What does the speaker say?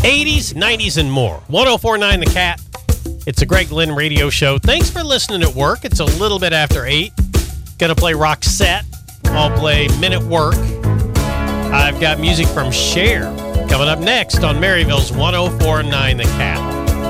80s, 90s, and more. 1049 The Cat. It's a Greg Lynn radio show. Thanks for listening at work. It's a little bit after 8. Gonna play Roxette. I'll play Men at Work. I've got music from Cher coming up next on Maryville's 1049 The Cat.